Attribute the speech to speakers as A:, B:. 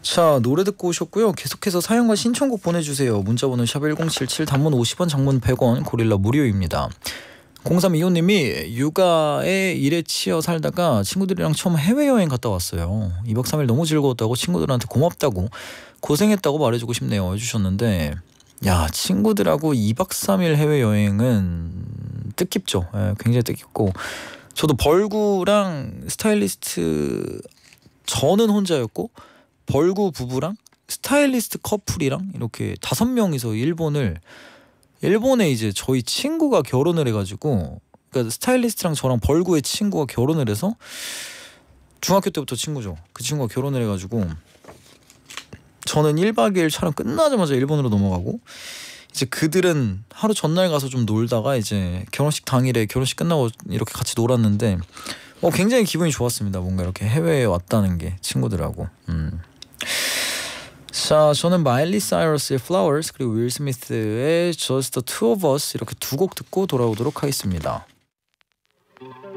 A: 자, 노래 듣고 오셨고요. 계속해서 사연과 신청곡 보내주세요. 문자번호 샵1077, 단문 50원, 장문 100원, 고릴라 무료입니다. 0325님이 육아에 일에 치여 살다가 친구들이랑 처음 해외여행 갔다 왔어요. 2박 3일 너무 즐거웠다고, 친구들한테 고맙다고, 고생했다고 말해주고 싶네요 해주셨는데, 야, 친구들하고 2박 3일 해외여행은 뜻깊죠. 굉장히 뜻깊고, 저도 벌구랑 스타일리스트, 저는 혼자였고 벌구 부부랑 스타일리스트 커플이랑 이렇게 5명이서 일본에 이제 저희 친구가 결혼을 해가지고, 그러니까 스타일리스트랑 저랑 벌구의 친구가 결혼을 해서, 중학교 때부터 친구죠. 그 친구가 결혼을 해가지고 저는 1박 2일 촬영 끝나자마자 일본으로 넘어가고, 이제 그들은 하루 전날 가서 좀 놀다가 이제 결혼식 당일에 결혼식 끝나고 이렇게 같이 놀았는데 굉장히 기분이 좋았습니다. 뭔가 이렇게 해외에 왔다는 게 친구들하고. 자, 저는 마일리 사이러스의 Flowers 그리고 윌 스미스의 Just the Two of Us 이렇게 두 곡 듣고 돌아오도록 하겠습니다.